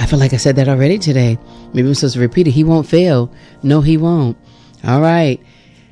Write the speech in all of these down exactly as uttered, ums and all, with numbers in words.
feel like I said that already today. Maybe I'm supposed to repeat it. He won't fail. No, he won't. All right.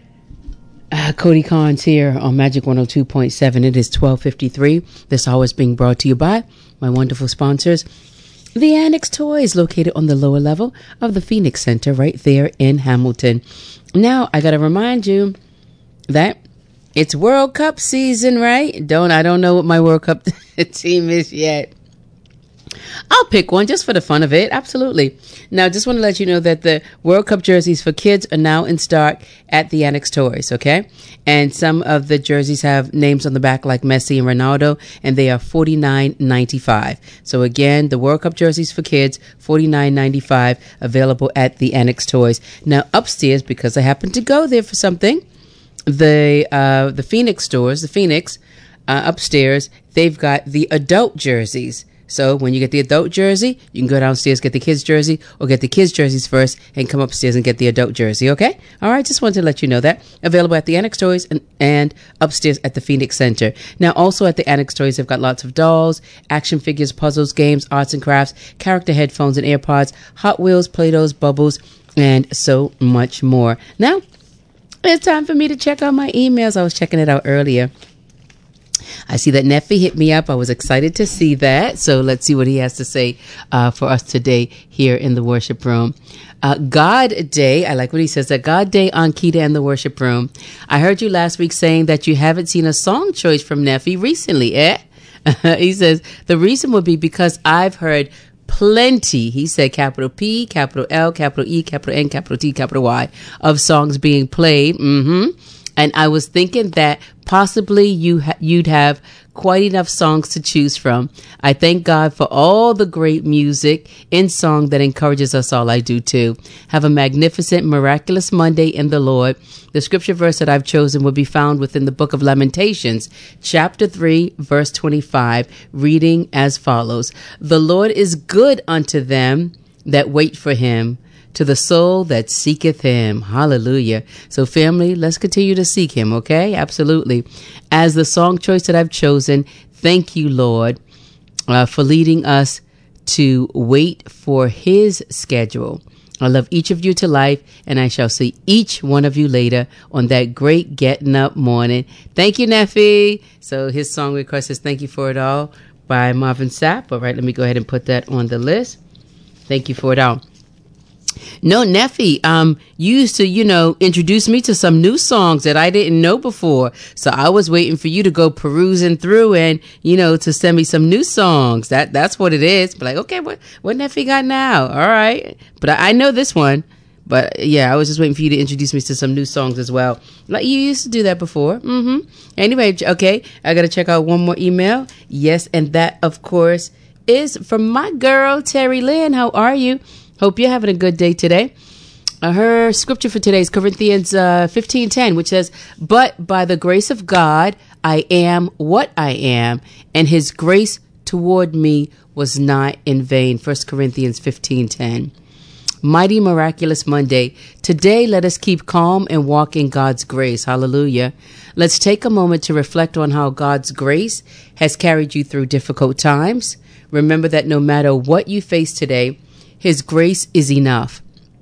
Uh, Cody Carnes here on Magic one oh two point seven. It is twelve fifty-three. This hour is being brought to you by my wonderful sponsors, The Annex Toys, located on the lower level of the Phoenix Center right there in Hamilton. Now, I got to remind you that it's World Cup season, right? Don't I don't know what my World Cup team is yet. I'll pick one just for the fun of it. Absolutely. Now, just want to let you know that the World Cup jerseys for kids are now in stock at the Annex Toys, okay? And some of the jerseys have names on the back like Messi and Ronaldo, and they are forty-nine ninety-five. So again, the World Cup jerseys for kids, forty-nine ninety-five, available at the Annex Toys. Now, upstairs, because I happened to go there for something, the uh, the Phoenix stores, the Phoenix, uh, upstairs, they've got the adult jerseys. So when you get the adult jersey, you can go downstairs, get the kids jersey, or get the kids jerseys first and come upstairs and get the adult jersey, okay? All right, just wanted to let you know that. Available at the Annex Toys and, and upstairs at the Phoenix Center. Now, also at the Annex Toys, they've got lots of dolls, action figures, puzzles, games, arts and crafts, character headphones and AirPods, Hot Wheels, Play-Dohs, Bubbles, and so much more. Now, it's time for me to check out my emails. I was checking it out earlier. I see that Neffy hit me up. I was excited to see that. So let's see what he has to say uh, for us today here in the worship room. Uh, God Day. I like what he says. That God Day on Kita and the worship room. I heard you last week saying that you haven't seen a song choice from Neffy recently, eh? He says, the reason would be because I've heard plenty, he said, capital P, capital L, capital E, capital N, capital T, capital Y, of songs being played. Mm-hmm. And I was thinking that possibly you ha- you'd have quite enough songs to choose from. I thank God for all the great music in song that encourages us all. I do too. Have a magnificent, miraculous Monday in the Lord. The scripture verse that I've chosen will be found within the book of Lamentations, chapter three, verse twenty-five, reading as follows. The Lord is good unto them that wait for him, to the soul that seeketh him. Hallelujah. So family, let's continue to seek him, okay? Absolutely. As the song choice that I've chosen, thank you, Lord, uh, for leading us to wait for his schedule. I love each of you to life, and I shall see each one of you later on that great getting up morning. Thank you, Neffy. So his song request is Thank You For It All by Marvin Sapp. All right, let me go ahead and put that on the list. Thank you for it all. No, Neffy, um, you used to, you know, introduce me to some new songs that I didn't know before. So I was waiting for you to go perusing through and, you know, to send me some new songs. That That's what it is. But like, okay, what, what Neffy got now? All right. But I, I know this one. But yeah, I was just waiting for you to introduce me to some new songs as well. Like you used to do that before. Mm-hmm. Anyway, okay, I got to check out one more email. Yes, and that, of course, is from my girl, Terry Lynn. How are you? Hope you're having a good day today. Uh, her scripture for today is Corinthians uh, fifteen ten, which says, but by the grace of God, I am what I am, and his grace toward me was not in vain. First Corinthians fifteen ten. Mighty Miraculous Monday. Today, let us keep calm and walk in God's grace. Hallelujah. Let's take a moment to reflect on how God's grace has carried you through difficult times. Remember that no matter what you face today, his grace is enough.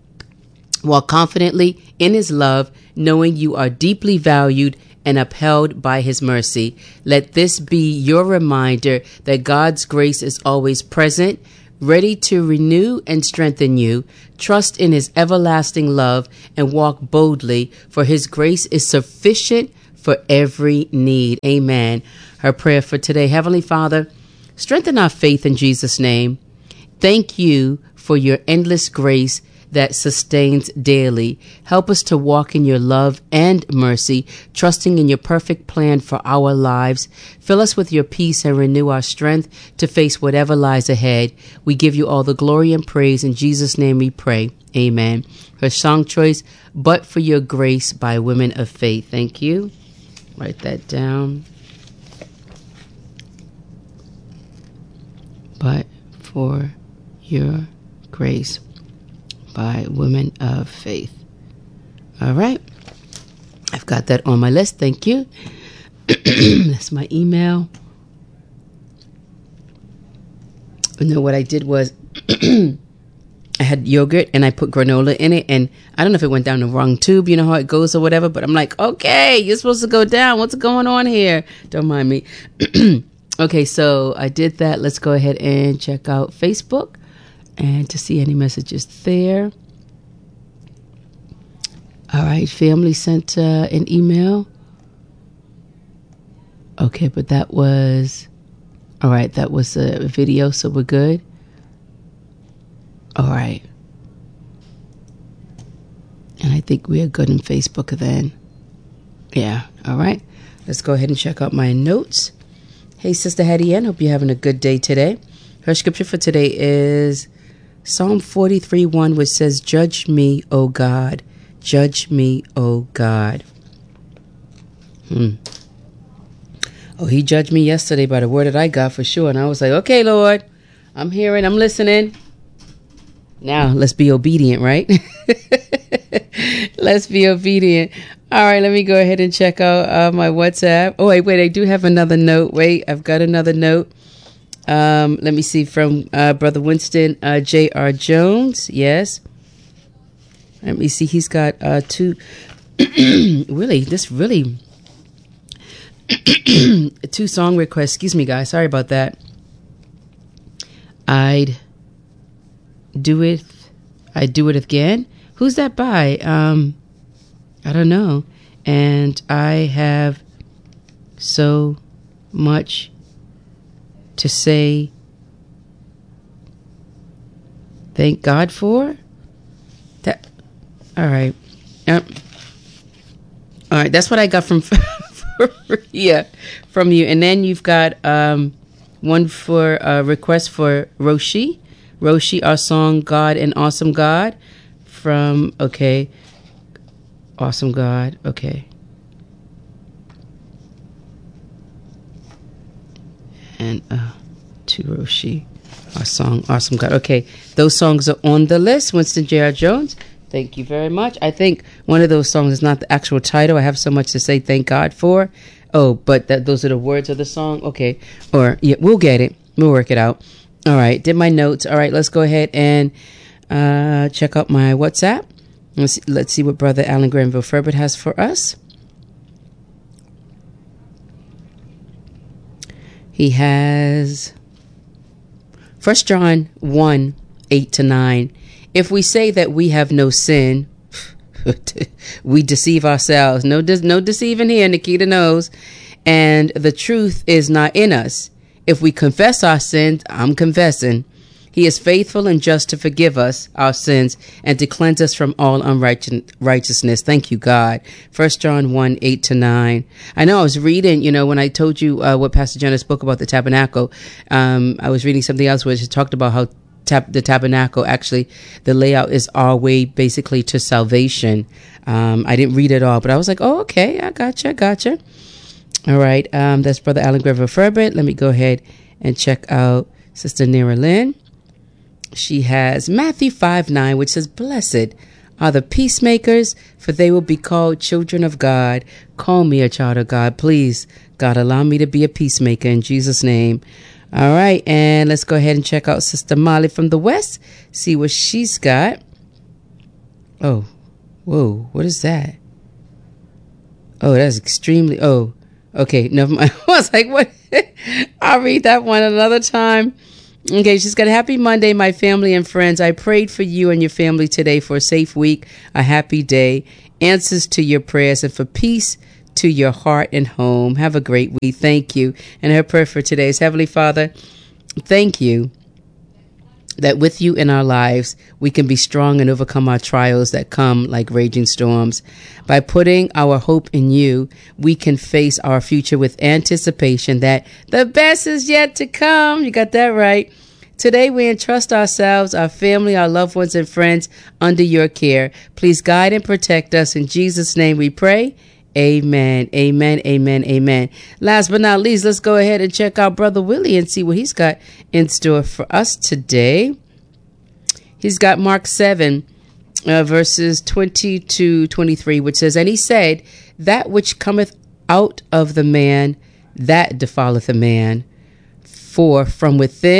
Walk confidently in his love, knowing you are deeply valued and upheld by his mercy. Let this be your reminder that God's grace is always present, ready to renew and strengthen you. Trust in his everlasting love and walk boldly, for his grace is sufficient for every need. Amen. Her prayer for today. Heavenly Father, strengthen our faith in Jesus' name. Thank you for your endless grace that sustains daily. Help us to walk in your love and mercy, trusting in your perfect plan for our lives. Fill us with your peace and renew our strength to face whatever lies ahead. We give you all the glory and praise. In Jesus' name we pray. Amen. Her song choice, But for Your Grace by Women of Faith. Thank you. Write that down. But for Your Grace by Women of Faith. All right. I've got that on my list. Thank you. That's my email. You know, what I did was I had yogurt and I put granola in it, and I don't know if it went down the wrong tube, you know how it goes or whatever, but I'm like, okay, you're supposed to go down. What's going on here? Don't mind me. Okay, so I did that. Let's go ahead and check out Facebook and to see any messages there. All right, family sent uh, an email. Okay, but that was, all right, that was a video, so we're good. All right. And I think we are good in Facebook then. Yeah, all right. Let's go ahead and check out my notes. Hey, Sister Hattie Ann, hope you're having a good day today. Her scripture for today is Psalm forty-three one, which says, "Judge me, O God. Judge me, O God." Hmm. Oh, he judged me yesterday by the word that I got for sure. And I was like, okay, Lord, I'm hearing, I'm listening. Now, let's be obedient, right? Let's be obedient. All right, let me go ahead and check out uh, my WhatsApp. Oh, wait, wait, I do have another note. Wait, I've got another note. Um, let me see from uh, Brother Winston, uh, J R. Jones. Yes. Let me see. He's got uh, two. really, this really. two song requests. Excuse me, guys. Sorry about that. I'd do it. I'd do it again. Who's that by? Um, I don't know. And I have so much to say thank God for that. All right. Yep. All right. That's what I got from yeah, from you. And then you've got um, one for a request for Roshi. Roshi, our song, God and Awesome God. From, okay. Awesome God. Okay. And uh, to Roshi, our song, Awesome God. Okay. Those songs are on the list. Winston J R. Jones. Thank you very much. I think one of those songs is not the actual title. I have so much to say thank God for. Oh, but that those are the words of the song? Okay. Or, yeah, we'll get it. We'll work it out. All right. Did my notes. All right. Let's go ahead and uh, check out my WhatsApp. Let's see, let's see what Brother Alan Granville Ferbert has for us. He has First John one, eight to nine. If we say that we have no sin, we deceive ourselves. No, de- no deceiving here. Nikita knows. And the truth is not in us. If we confess our sins, I'm confessing. He is faithful and just to forgive us our sins and to cleanse us from all unrighteousness. Thank you, God. First John one, eight to nine. I know I was reading, you know, when I told you uh, what Pastor Jenna spoke about the tabernacle, um, I was reading something else where she talked about how tab- the tabernacle, actually, the layout is our way basically to salvation. Um, I didn't read it all, but I was like, oh, okay, I gotcha, gotcha. All right, um, that's Brother Alan Granville Ferbert. Let me go ahead and check out Sister Nera Lynn. She has Matthew five nine, which says, "Blessed are the peacemakers, for they will be called children of God." Call me a child of God. Please, God, allow me to be a peacemaker in Jesus' name. All right, and let's go ahead and check out Sister Molly from the West, see what she's got. Oh, whoa, what is that? Oh, that's extremely, oh, okay, never mind. I was like, what? I'll read that one another time. Okay, she's got a happy Monday, my family and friends. I prayed for you and your family today for a safe week, a happy day, answers to your prayers, and for peace to your heart and home. Have a great week. Thank you. And her prayer for today is, Heavenly Father, thank you that with you in our lives, we can be strong and overcome our trials that come like raging storms. By putting our hope in you, we can face our future with anticipation that the best is yet to come. You got that right. Today, we entrust ourselves, our family, our loved ones, and friends under your care. Please guide and protect us. In Jesus' name we pray. Amen. Amen. Amen. Amen. Last but not least, let's go ahead and check out Brother Willie and see what he's got in store for us today. He's got Mark seven, uh, verses twenty to twenty-three, which says, "And he said, that which cometh out of the man, that defileth a man. For from within,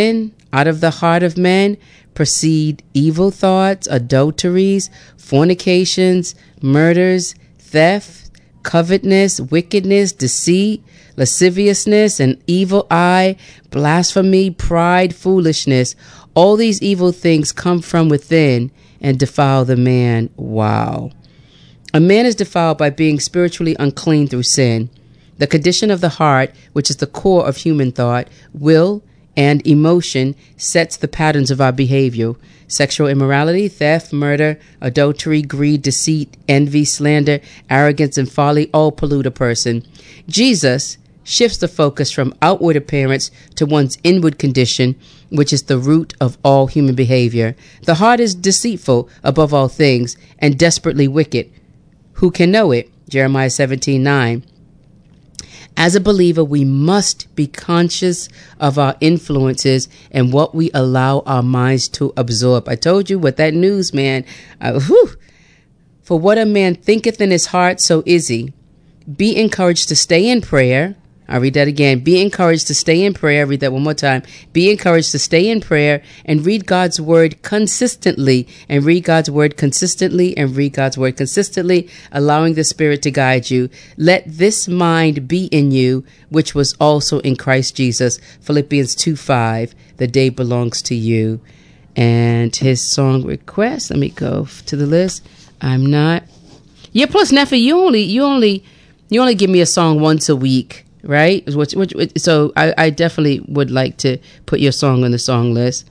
Out of the heart of men proceed evil thoughts, adulteries, fornications, murders, theft, covetousness, wickedness, deceit, lasciviousness, an evil eye, blasphemy, pride, foolishness. All these evil things come from within and defile the man. Wow. A man is defiled by being spiritually unclean through sin. The condition of the heart, which is the core of human thought, will, and emotion, sets the patterns of our behavior. Sexual immorality, theft, murder, adultery, greed, deceit, envy, slander, arrogance, and folly all pollute a person. Jesus shifts the focus from outward appearance to one's inward condition, which is the root of all human behavior. The heart is deceitful above all things and desperately wicked. Who can know it? Jeremiah seventeen nine. As a believer, we must be conscious of our influences and what we allow our minds to absorb. I told you what that news, man. Uh, whew. For what a man thinketh in his heart, so is he. Be encouraged to stay in prayer. I'll read that again. Be encouraged to stay in prayer. I'll read that one more time. Be encouraged to stay in prayer and read God's word consistently and read God's word consistently and read God's word consistently, allowing the Spirit to guide you. Let this mind be in you, which was also in Christ Jesus. Philippians two five. The day belongs to you. And his song request. Let me go to the list. I'm not. Yeah, plus Neffa, you only, you only, you only give me a song once a week. Right? Which, which, which, so I, I definitely would like to put your song on the song list.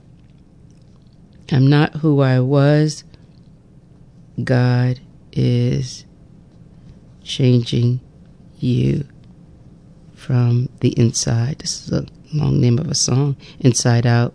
I'm not who I was. God is changing you from the inside. This is a long name of a song. Inside Out.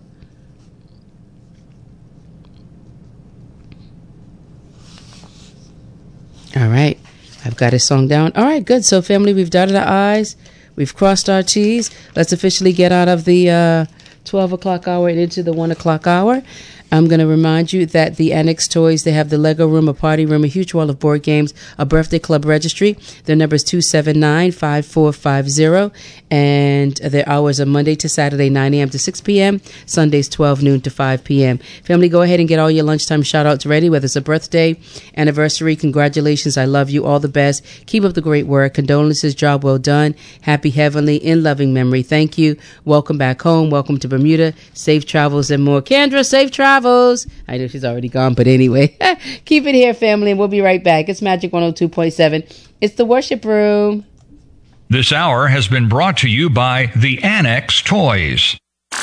All right. I've got his song down. All right, good. So, family, we've dotted our I's. We've crossed our T's. Let's officially get out of the uh, twelve o'clock hour and into the one o'clock hour. I'm going to remind you that the Annex Toys, they have the Lego room, a party room, a huge wall of board games, a birthday club registry. Their number is two seven nine, five four five zero. And their hours are Monday to Saturday, nine a.m. to six p.m., Sundays, twelve noon to five p.m. Family, go ahead and get all your lunchtime shout-outs ready, whether it's a birthday, anniversary, congratulations, I love you, all the best. Keep up the great work. Condolences, job well done. Happy Heavenly, in loving memory. Thank you. Welcome back home. Welcome to Bermuda. Safe travels and more. Kendra, safe travels. I know she's already gone, but anyway, keep it here, family, and we'll be right back. It's Magic one oh two point seven. It's the Worship Room. This hour has been brought to you by the Annex Toys.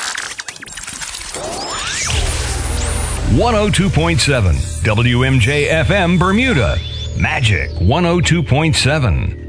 one oh two point seven W M J F M Bermuda. Magic one oh two point seven.